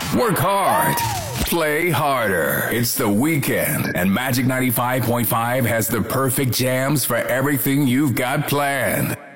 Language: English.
Work hard. Play harder. It's the weekend, and Magic 95.5 has the perfect jams for everything you've got planned.